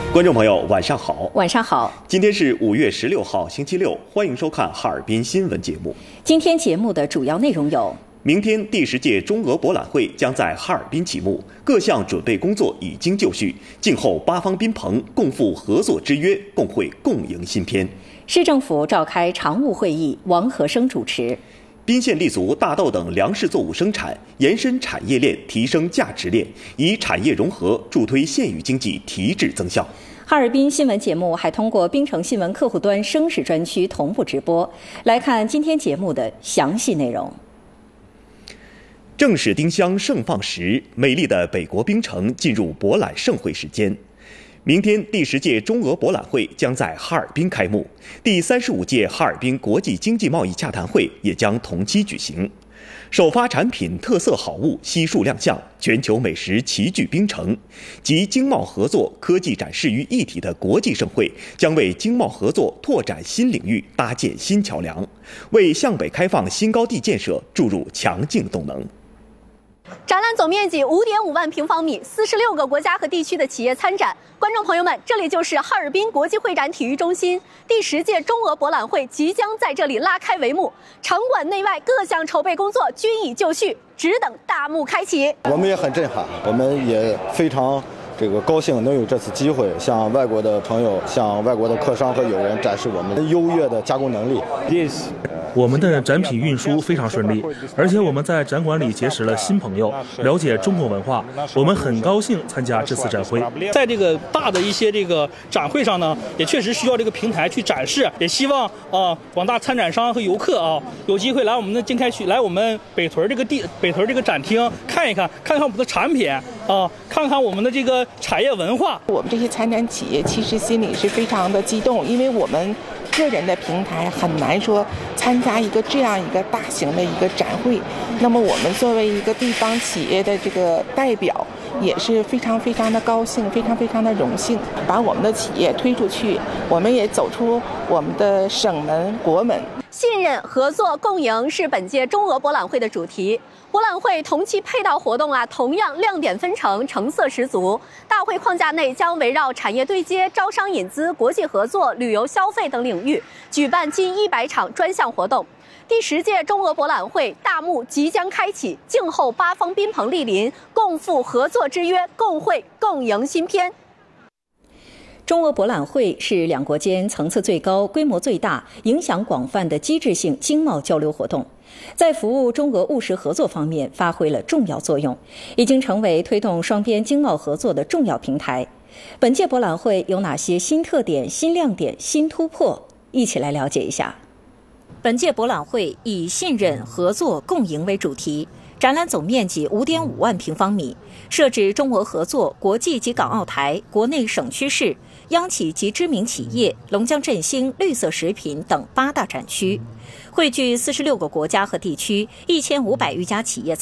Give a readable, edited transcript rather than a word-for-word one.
观众朋友，晚上好。 晚上好。 今天是5月16号，星期六，欢迎收看哈尔滨新闻节目。 今天节目的主要内容有： 明天第10届中俄博览会将在哈尔滨启幕，各项准备工作已经就绪，静候八方宾朋共赴合作之约，共绘共赢新篇。 市政府召开常务会议，王和生主持。 宾县立足大豆等粮食作物生产，延伸产业链，提升价值链，以产业融合助推县域经济提质增效。 哈尔滨新闻节目还通过滨城新闻客户端声视专区同步直播。来看今天节目的详细内容。 正是丁香盛放时，美丽的北国冰城进入博览盛会时间。明天第10届中俄博览会将在哈尔滨开幕，第35届哈尔滨国际经济贸易洽谈会也将同期举行。首发产品特色好物悉数亮相，全球美食齐聚冰城，集经贸合作、科技展示于一体的国际盛会，将为经贸合作拓展新领域搭建新桥梁，为向北开放新高地建设注入强劲动能。 展览总面积5.5万平方米，46个国家和地区的企业参展。观众朋友们，这里就是哈尔滨国际会展体育中心，第10届中俄博览会即将在这里拉开帷幕。场馆内外各项筹备工作均已就绪，只等大幕开启。 我们也很震撼，我们也非常高兴能有这次机会向外国的朋友、向外国的客商和友人展示我们优越的加工能力。 我们的展品运输非常顺利，而且我们在展馆里结识了新朋友，了解中国文化。我们很高兴参加这次展会。 在这个大的一些展会上呢，也确实需要这个平台去展示，也希望广大参展商和游客有机会来我们的经开区，来我们北屯这个展厅看一看我们的产品看看我们的这个产业文化。 我们这些参展企业其实心里是非常的激动，因为我们个人的平台很难说参加这样一个大型的一个展会，那么我们作为一个地方企业的这个代表，也是非常非常的高兴，非常非常的荣幸，把我们的企业推出去，我们也走出我们的省门国门。 信任、合作、共赢是本届中俄博览会的主题。博览会同期配套活动同样亮点纷呈，成色十足。大会框架内将围绕产业对接、招商引资、国际合作、旅游消费等领域，举办近100场专项活动。第10届中俄博览会大幕即将开启，静候八方宾朋莅临，共赴合作之约，共绘共赢新篇。 中俄博览会是两国间层次最高、规模最大、影响广泛的机制性经贸交流活动，在服务中俄务实合作方面发挥了重要作用，已经成为推动双边经贸合作的重要平台。本届博览会有哪些新特点、新亮点、新突破？一起来了解一下。本届博览会以信任、合作、共赢为主题，展览总面积5.5万平方米，设置中俄合作、国际及港澳台、国内省区市、央企及知名企业、龙江振兴、绿色食品等8大展区，汇聚46个国家和地区，1500余家企业